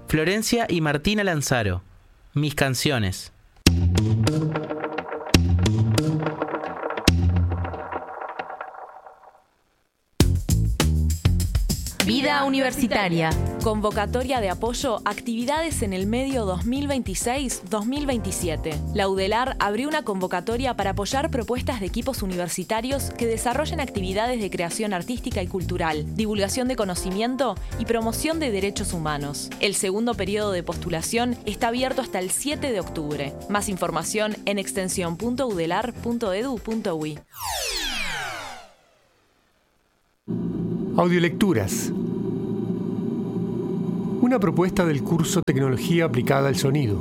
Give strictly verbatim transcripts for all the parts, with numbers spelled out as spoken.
Florencia y Martina Lanzaro. Mis canciones. Vida universitaria. Convocatoria de apoyo a actividades en el medio dos mil veintiséis dos mil veintisiete. La UDELAR abrió una convocatoria para apoyar propuestas de equipos universitarios que desarrollen actividades de creación artística y cultural, divulgación de conocimiento y promoción de derechos humanos. El segundo periodo de postulación está abierto hasta el siete de octubre. Más información en extensión punto udelar punto edu punto uy. Audiolecturas. Una propuesta del curso Tecnología Aplicada al Sonido.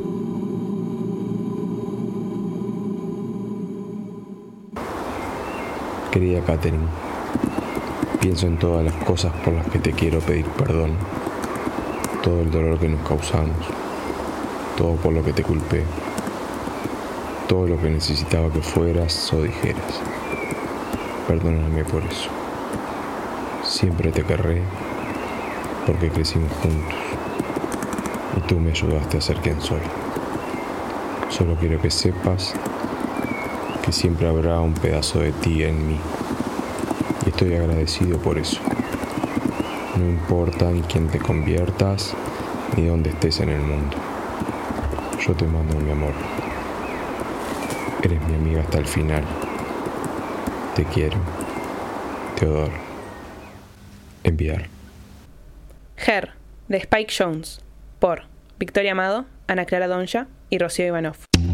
Querida Catherine, pienso en todas las cosas por las que te quiero pedir perdón, todo el dolor que nos causamos, todo por lo que te culpé, todo lo que necesitaba que fueras o dijeras. Perdóname por eso. Siempre te querré porque crecimos juntos y tú me ayudaste a ser quien soy. Solo quiero que sepas que siempre habrá un pedazo de ti en mí y estoy agradecido por eso. No importa en quién te conviertas ni dónde estés en el mundo. Yo te mando mi amor. Eres mi amiga hasta el final. Te quiero. Teodoro. Enviar. Her, de Spike Jones, por Victoria Amado, Ana Clara Donja y Rocío Ivanov.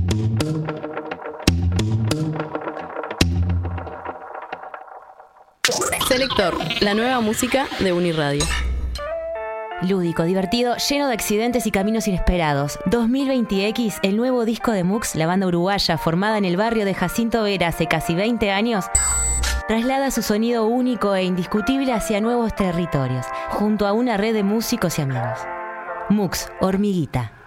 Selector, la nueva música de Uniradio. Lúdico, divertido, lleno de accidentes y caminos inesperados. dos mil veinte equis, el nuevo disco de Mux, la banda uruguaya formada en el barrio de Jacinto Vera hace casi veinte años, traslada su sonido único e indiscutible hacia nuevos territorios, junto a una red de músicos y amigos. Mux, Hormiguita.